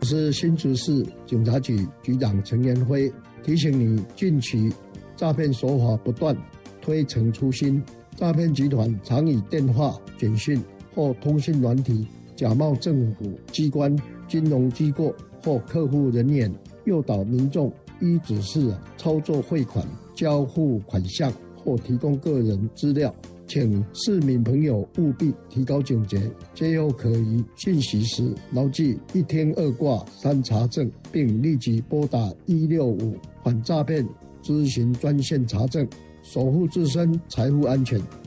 我是新竹市警察局局长陈延辉，提醒你近期诈骗手法不断，推陈出新。诈骗集团常以电话、简讯或通讯软体假冒政府机关、金融机构或客户人员，诱导民众依指示操作汇款、交付款项或提供个人资料。请市民朋友务必提高警觉，最后可于讯息时牢记一听二挂三查证，并立即拨打165反诈骗咨询专线查证，守护自身财富安全。